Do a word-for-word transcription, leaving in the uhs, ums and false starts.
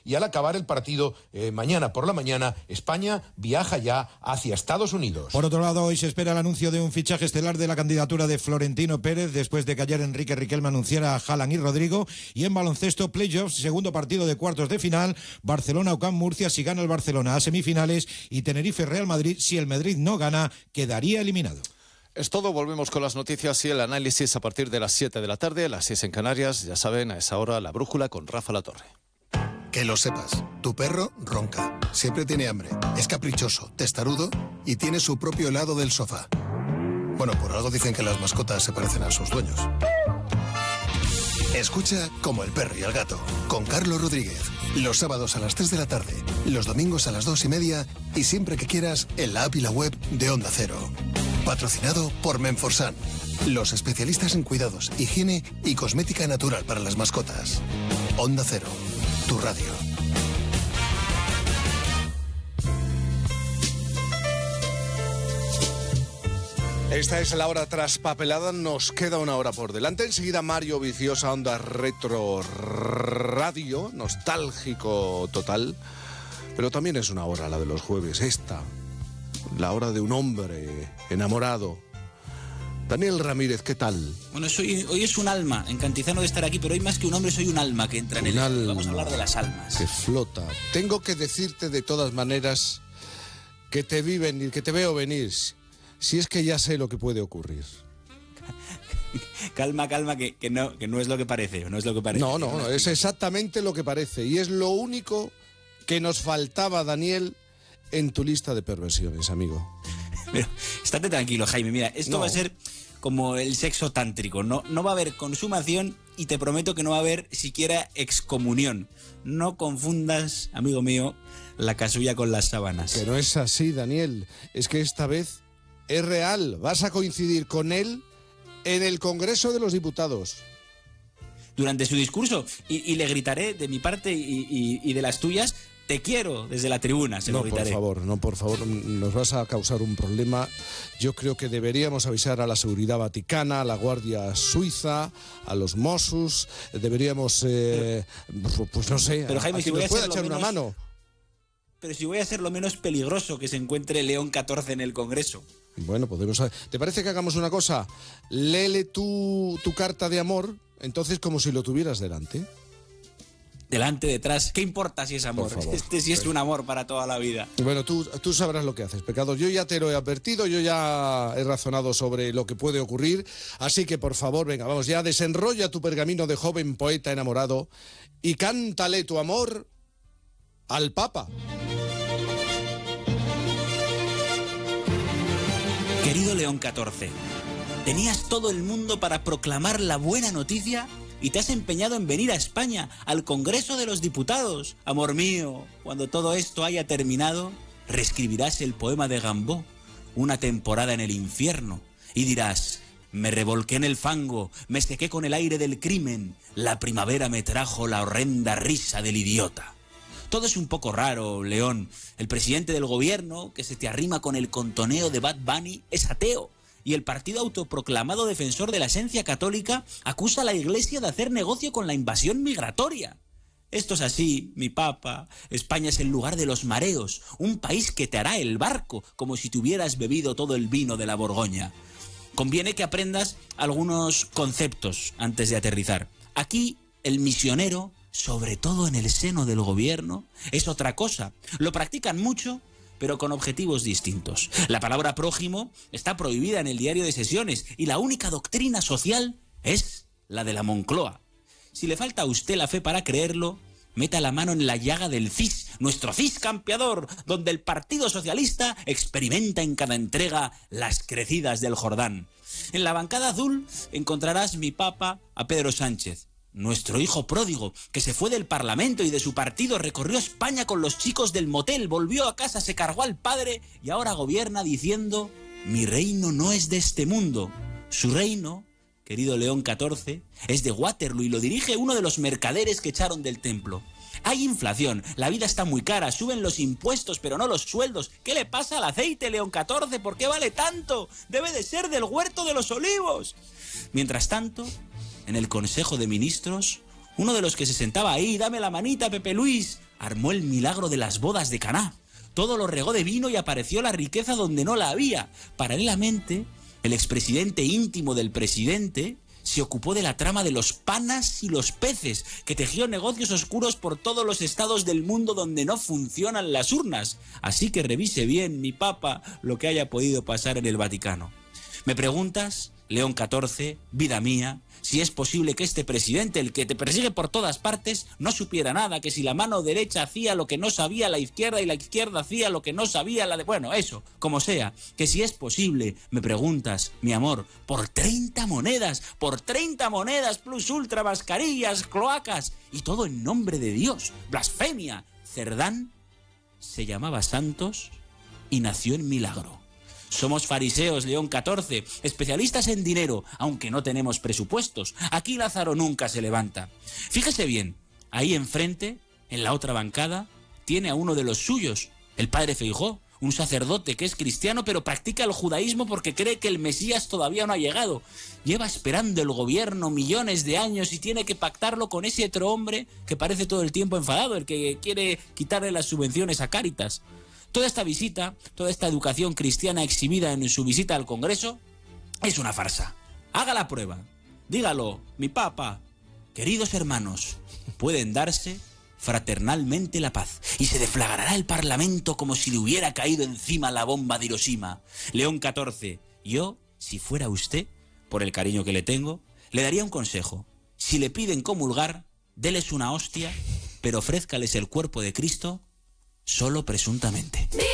y al acabar el partido eh, mañana por la mañana, España viaja ya hacia Estados Unidos. Por otro lado, hoy se espera el anuncio de un fichaje estelar de la candidatura de Florentino Pérez, después de que ayer Enrique Riquelme anunciara a Haaland y Rodrigo. Y en baloncesto, playoffs, segundo partido de cuartos de final, Barcelona Ocamp Murcia, si gana el Barcelona a semifinales, y Tenerife Real Madrid, si el Madrid no gana, quedaría eliminado. Es todo, volvemos con las noticias y el análisis a partir de las siete de la tarde, a las seis en Canarias. Ya saben, a esa hora, La Brújula con Rafa Latorre. Que lo sepas, tu perro ronca, siempre tiene hambre, es caprichoso, testarudo y tiene su propio helado del sofá. Bueno, por algo dicen que las mascotas se parecen a sus dueños. Escucha Como el perro y el gato, con Carlos Rodríguez, los sábados a las tres de la tarde, los domingos a las dos y media y siempre que quieras en la app y la web de Onda Cero. Patrocinado por Menforsan, los especialistas en cuidados, higiene y cosmética natural para las mascotas. Onda Cero, tu radio. Esta es la hora traspapelada, nos queda una hora por delante. Enseguida Mario Viciosa, Onda Retro Radio, nostálgico total. Pero también es una hora la de los jueves, esta, la hora de un hombre enamorado. Daniel Ramírez, ¿qué tal? Bueno, soy, hoy es un alma, encantizano de estar aquí, pero hoy más que un hombre soy un alma que entra en el... Alma Vamos a hablar de las almas. que flota. Tengo que decirte de todas maneras que te vi venir, que te veo venir, si es que ya sé lo que puede ocurrir. Calma, calma, que, que, no, que no es lo que parece, no es lo que parece. No, no, no, es exactamente lo que parece. Y es lo único que nos faltaba, Daniel, en tu lista de perversiones, amigo. Pero estate tranquilo, Jaime, mira, esto No. va a ser como el sexo tántrico, no, no va a haber consumación y te prometo que no va a haber siquiera excomunión. No confundas, amigo mío, la casulla con las sábanas. Que no es así, Daniel. Es que esta vez es real. Vas a coincidir con él en el Congreso de los Diputados. Durante su discurso, y, y le gritaré de mi parte y, y, y de las tuyas, te quiero desde la tribuna, se lo No, por gritaré. favor, no, por favor, nos vas a causar un problema. Yo creo que deberíamos avisar a la seguridad vaticana, a la Guardia Suiza, a los Mossos. Deberíamos, eh, pues no sé, Pero, Jaime, a si quien voy nos a pueda ser lo echar una menos- mano. Pero si voy a ser lo menos peligroso que se encuentre León catorce en el Congreso. Bueno, podemos... ¿Te parece que hagamos una cosa? Léele tu, tu carta de amor, entonces como si lo tuvieras delante. Delante, detrás, ¿qué importa si es amor? Por favor. Este sí es un amor para toda la vida. Bueno, tú, tú sabrás lo que haces, pecado. Yo ya te lo he advertido, yo ya he razonado sobre lo que puede ocurrir. Así que, por favor, venga, vamos ya, desenrolla tu pergamino de joven poeta enamorado y cántale tu amor al Papa. Querido León catorce, tenías todo el mundo para proclamar la buena noticia y te has empeñado en venir a España, al Congreso de los Diputados. Amor mío, cuando todo esto haya terminado, reescribirás el poema de Gambó, Una temporada en el infierno, y dirás: me revolqué en el fango, me sequé con el aire del crimen, la primavera me trajo la horrenda risa del idiota. Todo es un poco raro, León. El presidente del gobierno, que se te arrima con el contoneo de Bad Bunny, es ateo. Y el partido autoproclamado defensor de la esencia católica acusa a la Iglesia de hacer negocio con la invasión migratoria. Esto es así, mi papa. España es el lugar de los mareos, un país que te hará el barco, como si te hubieras bebido todo el vino de la Borgoña. Conviene que aprendas algunos conceptos antes de aterrizar. Aquí, el misionero, sobre todo en el seno del gobierno, es otra cosa. Lo practican mucho, pero con objetivos distintos. La palabra prójimo está prohibida en el diario de sesiones y la única doctrina social es la de la Moncloa. Si le falta a usted la fe para creerlo, meta la mano en la llaga del C I S, nuestro C I S campeador, donde el Partido Socialista experimenta en cada entrega las crecidas del Jordán. En la bancada azul encontrarás, mi papa, a Pedro Sánchez, nuestro hijo pródigo, que se fue del Parlamento y de su partido, recorrió España con los chicos del motel, volvió a casa, se cargó al padre y ahora gobierna diciendo: mi reino no es de este mundo. Su reino, querido León catorce, es de Waterloo y lo dirige uno de los mercaderes que echaron del templo. Hay inflación, la vida está muy cara, suben los impuestos pero no los sueldos. ¿Qué le pasa al aceite, León catorce? ¿Por qué vale tanto? Debe de ser del huerto de los olivos. Mientras tanto, en el Consejo de Ministros, uno de los que se sentaba ahí, dame la manita, Pepe Luis, armó el milagro de las bodas de Caná. Todo lo regó de vino y apareció la riqueza donde no la había. Paralelamente, el expresidente íntimo del presidente se ocupó de la trama de los panas y los peces, que tejió negocios oscuros por todos los estados del mundo donde no funcionan las urnas. Así que revise bien, mi papa, lo que haya podido pasar en el Vaticano. ¿Me preguntas, León catorce, vida mía, si es posible que este presidente, el que te persigue por todas partes, no supiera nada, que si la mano derecha hacía lo que no sabía la izquierda y la izquierda hacía lo que no sabía la de... Bueno, eso, como sea, que si es posible, me preguntas, mi amor, por treinta monedas, por treinta monedas plus ultra, mascarillas, cloacas, y todo en nombre de Dios, blasfemia. Cerdán se llamaba Santos y nació en Milagro. Somos fariseos, León catorce, especialistas en dinero, aunque no tenemos presupuestos. Aquí Lázaro nunca se levanta. Fíjese bien, ahí enfrente, en la otra bancada, tiene a uno de los suyos, el padre Feijóo, un sacerdote que es cristiano pero practica el judaísmo porque cree que el Mesías todavía no ha llegado. Lleva esperando el gobierno millones de años y tiene que pactarlo con ese otro hombre que parece todo el tiempo enfadado, el que quiere quitarle las subvenciones a Cáritas. Toda esta visita, toda esta educación cristiana exhibida en su visita al Congreso, es una farsa. Haga la prueba. Dígalo, mi papa. Queridos hermanos, pueden darse fraternalmente la paz y se deflagrará el Parlamento como si le hubiera caído encima la bomba de Hiroshima. León catorce, yo, si fuera usted, por el cariño que le tengo, le daría un consejo. Si le piden comulgar, déles una hostia, pero ofrézcales el cuerpo de Cristo solo presuntamente.